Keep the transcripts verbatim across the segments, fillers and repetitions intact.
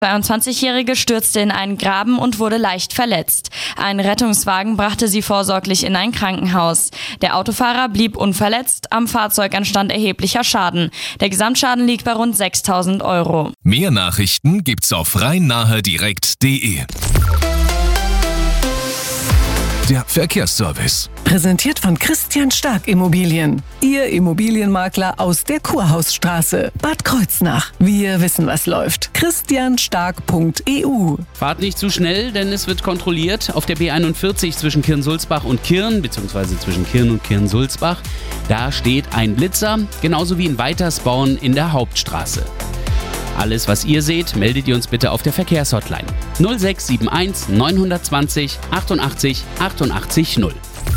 zweiundzwanzigjährige stürzte in einen Graben und wurde leicht verletzt. Ein Rettungswagen brachte sie vorsorglich in ein Krankenhaus. Der Autofahrer blieb unverletzt, am Fahrzeug entstand erheblicher Schaden. Der Gesamtschaden liegt bei rund sechstausend Euro. Mehr Nachrichten gibt's auf rhein-nahe-direkt punkt de. Der Verkehrsservice. Präsentiert von Christian Stark Immobilien. Ihr Immobilienmakler aus der Kurhausstraße, Bad Kreuznach. Wir wissen, was läuft. christian stark punkt e u. Fahrt nicht zu schnell, denn es wird kontrolliert. Auf der B einundvierzig zwischen Kirn-Sulzbach und Kirn, beziehungsweise zwischen Kirn und Kirn-Sulzbach, da steht ein Blitzer, genauso wie in Weitersborn in der Hauptstraße. Alles, was ihr seht, meldet ihr uns bitte auf der Verkehrshotline null sechs sieben eins neun zwei null achtundachtzig achtundachtzig null.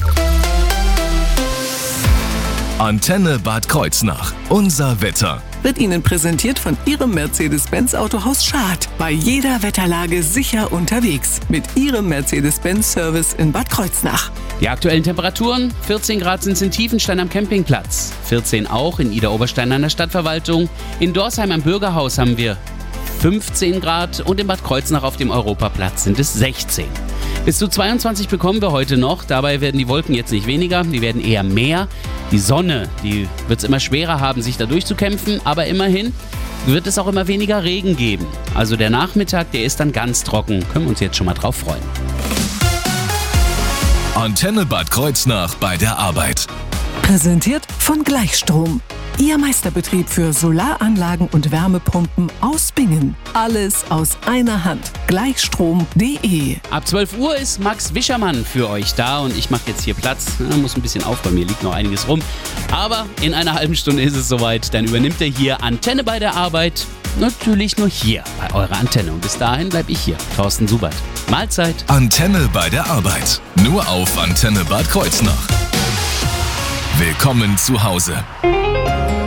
Antenne Bad Kreuznach. Unser Wetter. Wird Ihnen präsentiert von Ihrem Mercedes-Benz Autohaus Schad. Bei jeder Wetterlage sicher unterwegs. Mit Ihrem Mercedes-Benz-Service in Bad Kreuznach. Die aktuellen Temperaturen: vierzehn Grad sind es in Tiefenstein am Campingplatz, vierzehn auch in Idar-Oberstein an der Stadtverwaltung. In Dorsheim am Bürgerhaus haben wir fünfzehn Grad und in Bad Kreuznach auf dem Europaplatz sind es sechzehn. Bis zu zweiundzwanzig bekommen wir heute noch. Dabei werden die Wolken jetzt nicht weniger, die werden eher mehr. Die Sonne, die wird es immer schwerer haben, sich da durchzukämpfen, aber immerhin wird es auch immer weniger Regen geben. Also der Nachmittag, der ist dann ganz trocken. Können wir uns jetzt schon mal drauf freuen. Antenne Bad Kreuznach bei der Arbeit. Präsentiert von Gleichstrom. Ihr Meisterbetrieb für Solaranlagen und Wärmepumpen aus Bingen. Alles aus einer Hand. Gleichstrom punkt de. Ab zwölf Uhr ist Max Wischermann für euch da und ich mache jetzt hier Platz. Ich muss ein bisschen aufräumen, hier liegt noch einiges rum. Aber in einer halben Stunde ist es soweit. Dann übernimmt er hier Antenne bei der Arbeit. Natürlich nur hier bei eurer Antenne. Und bis dahin bleibe ich hier, Thorsten Subert. Mahlzeit. Antenne bei der Arbeit. Nur auf Antenne Bad Kreuznach. Willkommen zu Hause.